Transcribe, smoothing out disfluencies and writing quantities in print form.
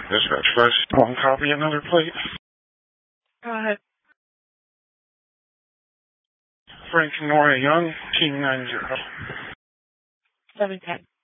Dispatch Flash. One copy, another plate. Go ahead. Frank Nora Young, Team 90. 710.